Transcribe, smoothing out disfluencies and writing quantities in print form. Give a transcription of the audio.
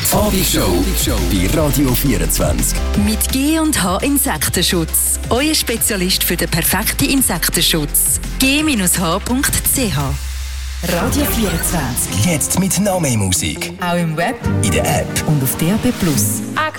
Abendshow bei Radio 24. Mit G&H Insektenschutz. Euer Spezialist für den perfekten Insektenschutz. g-h.ch Radio 24. Jetzt mit noch mehr Musik. Auch im Web In der App und auf DAB+.